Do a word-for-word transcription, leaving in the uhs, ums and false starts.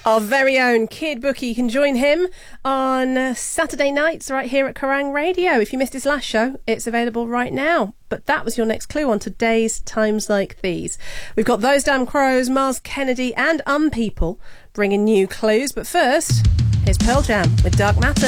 Our very own Kid Bookie. You can join him on uh, Saturday nights right here at Kerrang Radio. If you missed his last show, it's available right now. But that was your next clue on today's Times Like These. We've got Those Damn Crows, Mars Kennedy and Um People bringing new clues. But first, here's Pearl Jam with Dark Matter.